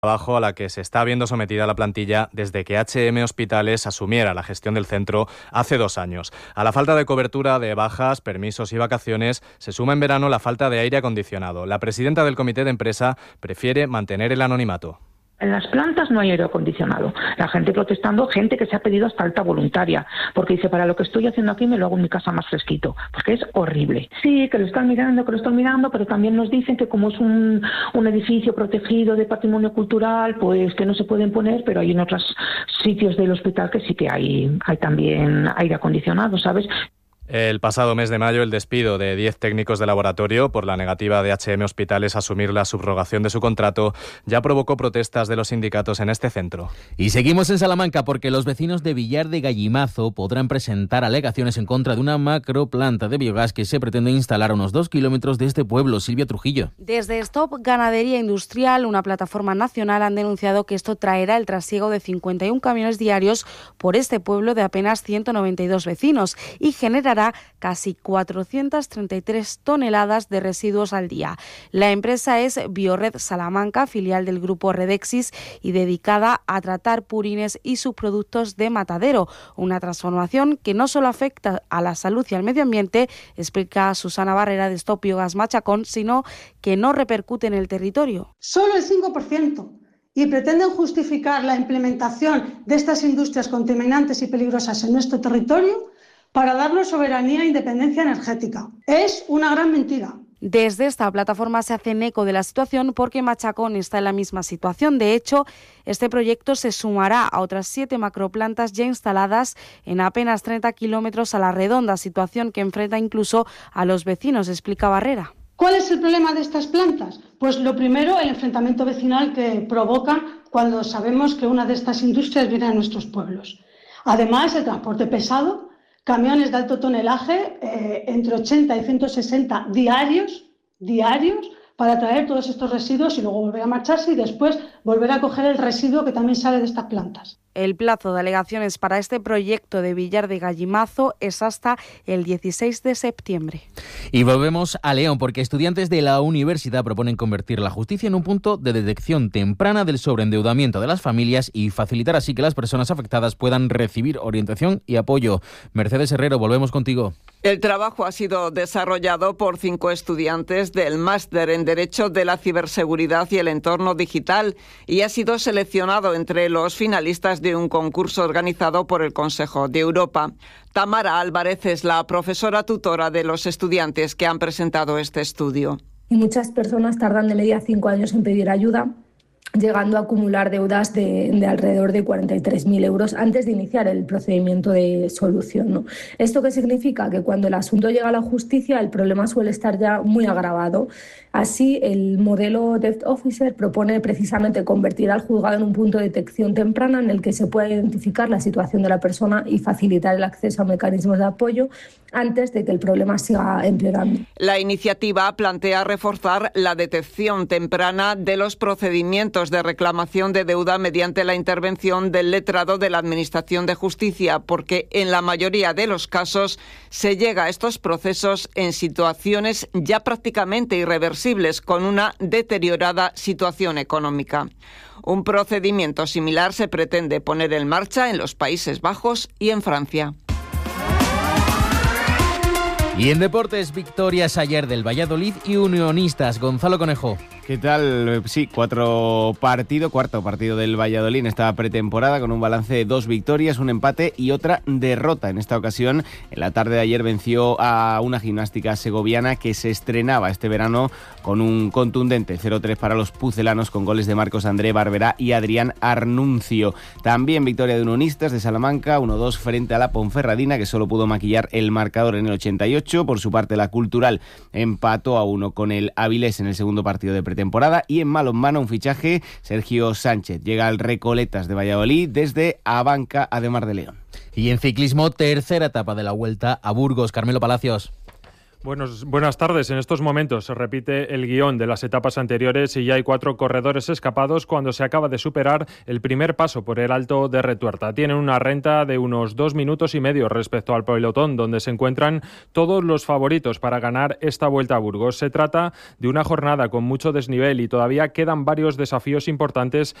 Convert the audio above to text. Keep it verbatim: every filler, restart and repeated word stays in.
trabajo a la que se está viendo sometida la plantilla desde que H M Hospitales asumiera la gestión del centro hace dos años. A la falta de cobertura de bajas, permisos y vacaciones se suma en verano la falta de aire acondicionado. La presidenta del comité de empresa prefiere mantener el anonimato. En las plantas no hay aire acondicionado. La gente protestando, gente que se ha pedido hasta alta voluntaria, porque dice, para lo que estoy haciendo aquí me lo hago en mi casa más fresquito, porque es horrible. Sí, que lo están mirando, que lo están mirando, pero también nos dicen que como es un, un edificio protegido de patrimonio cultural, pues que no se pueden poner, pero hay en otros sitios del hospital que sí que hay, hay también aire acondicionado, ¿sabes? El pasado mes de mayo, el despido de diez técnicos de laboratorio por la negativa de H M Hospitales a asumir la subrogación de su contrato ya provocó protestas de los sindicatos en este centro. Y seguimos en Salamanca porque los vecinos de Villar de Gallimazo podrán presentar alegaciones en contra de una macroplanta de biogás que se pretende instalar a unos dos kilómetros de este pueblo. Silvia Trujillo. Desde Stop Ganadería Industrial, una plataforma nacional, han denunciado que esto traerá el trasiego de cincuenta y un camiones diarios por este pueblo de apenas ciento noventa y dos vecinos y generará casi cuatrocientas treinta y tres toneladas de residuos al día. La empresa es Biored Salamanca, filial del grupo Redexis y dedicada a tratar purines y subproductos de matadero. Una transformación que no solo afecta a la salud y al medio ambiente, explica Susana Barrera de Stop Biogas Machacón, sino que no repercute en el territorio. Solo el cinco por ciento. Y pretenden justificar la implementación de estas industrias contaminantes y peligrosas en nuestro territorio para darnos soberanía e independencia energética. Es una gran mentira. Desde esta plataforma se hacen eco de la situación porque Machacón está en la misma situación. De hecho, este proyecto se sumará a otras siete macroplantas ya instaladas en apenas treinta kilómetros a la redonda, situación que enfrenta incluso a los vecinos, explica Barrera. ¿Cuál es el problema de estas plantas? Pues lo primero, el enfrentamiento vecinal que provocan cuando sabemos que una de estas industrias viene a nuestros pueblos. Además, el transporte pesado, camiones de alto tonelaje, eh, entre ochenta y ciento sesenta diarios, diarios, para traer todos estos residuos y luego volver a marcharse y después volver a coger el residuo que también sale de estas plantas. El plazo de alegaciones para este proyecto de Villar de Gallimazo es hasta el dieciséis de septiembre. Y volvemos a León, porque estudiantes de la universidad proponen convertir la justicia en un punto de detección temprana del sobreendeudamiento de las familias y facilitar así que las personas afectadas puedan recibir orientación y apoyo. Mercedes Herrero, volvemos contigo. El trabajo ha sido desarrollado por cinco estudiantes del Máster en Derecho de la Ciberseguridad y el Entorno Digital y ha sido seleccionado entre los finalistas de un concurso organizado por el Consejo de Europa. Tamara Álvarez es la profesora tutora de los estudiantes que han presentado este estudio. Y muchas personas tardan de media cinco años en pedir ayuda, llegando a acumular deudas de, de alrededor de cuarenta y tres mil euros antes de iniciar el procedimiento de solución, ¿no? ¿Esto qué significa? Que cuando el asunto llega a la justicia el problema suele estar ya muy agravado. Así, el modelo Debt Officer propone precisamente convertir al juzgado en un punto de detección temprana en el que se pueda identificar la situación de la persona y facilitar el acceso a mecanismos de apoyo antes de que el problema siga empeorando. La iniciativa plantea reforzar la detección temprana de los procedimientos de reclamación de deuda mediante la intervención del letrado de la Administración de Justicia, porque en la mayoría de los casos se llega a estos procesos en situaciones ya prácticamente irreversibles con una deteriorada situación económica. Un procedimiento similar se pretende poner en marcha en los Países Bajos y en Francia. Y en deportes, victorias ayer del Valladolid y Unionistas. Gonzalo Conejo. ¿Qué tal? Sí, cuatro partido, cuarto partido del Valladolid en esta pretemporada con un balance de dos victorias, un empate y otra derrota. En esta ocasión, en la tarde de ayer venció a una gimnástica segoviana que se estrenaba este verano con un contundente cero tres para los pucelanos con goles de Marcos André Barberá y Adrián Arnuncio. También victoria de Unionistas de Salamanca, uno dos frente a la Ponferradina que solo pudo maquillar el marcador en el ochenta y ocho. Por su parte, la Cultural empató a uno con el Avilés en el segundo partido de pretemporada. Y en balonmano un fichaje, Sergio Sánchez llega al Recoletas de Valladolid desde Abanca a de Mar de León. Y en ciclismo, tercera etapa de la Vuelta a Burgos. Carmelo Palacios. Buenos, buenas tardes. En estos momentos se repite el guión de las etapas anteriores y ya hay cuatro corredores escapados cuando se acaba de superar el primer paso por el Alto de Retuerta. Tienen una renta de unos dos minutos y medio respecto al pelotón, donde se encuentran todos los favoritos para ganar esta Vuelta a Burgos. Se trata de una jornada con mucho desnivel y todavía quedan varios desafíos importantes